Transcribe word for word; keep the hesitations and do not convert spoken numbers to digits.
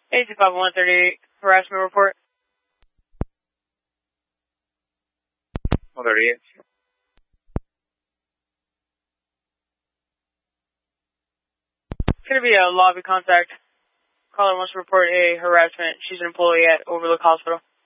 A two five one thirty-eight, harassment report. one thirty-eight. It's going to be a lobby contact. Caller wants to report a harassment. She's an employee at Overlook Hospital.